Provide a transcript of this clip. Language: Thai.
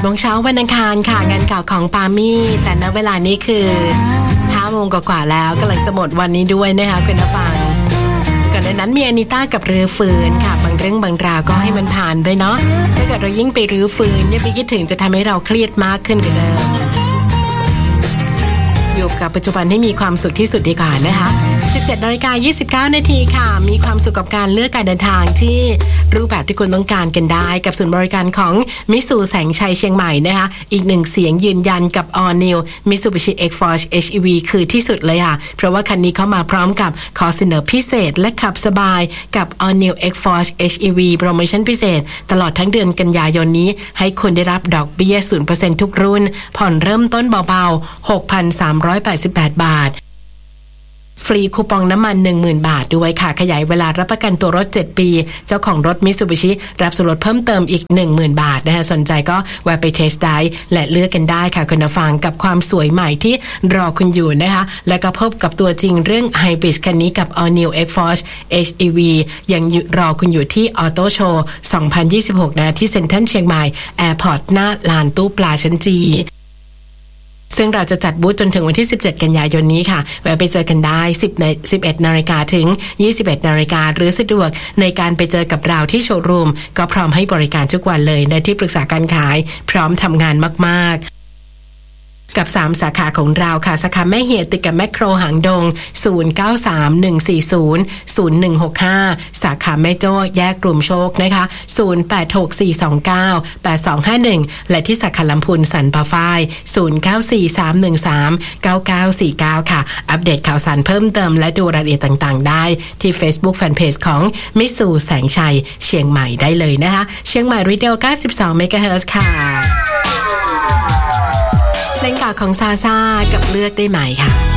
8 โมงเช้าวันอังคารค่ะงานข่าวของปามี่แต่ณเวลานี้คือ5 โมงกว่าแล้วกำลังจะหมดวันนี้ด้วยนะคะคุณผู้ฟังก่อนหน้านั้นมีอานิต้ากับรื้อฟื้นค่ะบางเรื่องบางราวก็ให้มันผ่านไปเนาะถ้าเกิดเรายิ่งไปรื้อฟื้นเนี่ยไปคิดถึงจะทำให้เราเครียดมากขึ้นกว่าเดิมอยู่กับปัจจุบันให้มีความสุขที่สุดดีกว่านะคะ 17:29 นาทีค่ะมีความสุขกับการเลือกการเดินทางที่รูปแบบที่คุณต้องการกันได้กับศูนย์บริการของมิตซูแสงชัยเชียงใหม่นะคะอีกหนึ่งเสียงยืนยันกับ All New Mitsubishi X-Force HEV คือที่สุดเลยค่ะเพราะว่าคันนี้เข้ามาพร้อมกับขอเสนอพิเศษและขับสบายกับ All New X-Force HEV โปรโมชั่นพิเศษตลอดทั้งเดือนกันยายนนี้ให้คุณได้รับดอกเบี้ย 0% ทุกรุ่นผ่อนเริ่มต้นเบาๆ 6,388 บาทฟรีคูปองน้ำมัน 10,000 บาทด้วยค่ะขยายเวลารับประกันตัวรถ7ปีเจ้าของรถ Mitsubishi รับส่วนลดเพิ่มเติมอีก 10,000 บาทนะคะสนใจก็แวะไปเทสได้และเลือกกันได้ค่ะคุณผู้ฟังกับความสวยใหม่ที่รอคุณอยู่นะคะและก็พบกับตัวจริงเรื่อง Hybrid คันนี้กับ All New X-Force HEV ยังรอคุณอยู่ที่ Auto Show 2026นะที่เซ็นทรัลเชียงใหม่ Airport หน้าลานตู้ปลาชั้นจีซึ่งเราจะจัดบูธจนถึงวันที่17 กันยายนนี้ค่ะแวะไปเจอกันได้11 นาฬิกาถึง 21 นาฬิกาหรือสะดวกในการไปเจอกับเราที่โชว์รูมก็พร้อมให้บริการทุกวันเลยในที่ปรึกษาการขายพร้อมทำงานมากๆกับ3สาขาของเราค่ะสาขาแม่เหียติดกับแมคโครหางดง0931400165สาขาแม่โจ้แยกกลุ่มโชคนะคะ0864298251และที่สาขาลำพูนสันป่าฝ้าย0943139949ค่ะอัปเดตข่าวสารเพิ่มเติมและดูรายละเอียดต่างๆได้ที่ Facebook Fanpage ของมิตซูแสงชัยเชียงใหม่ได้เลยนะคะเชียงใหม่รีเดล92 MHz ค่ะเพลงเก่าของซาซากับเลือกได้ไหมค่ะ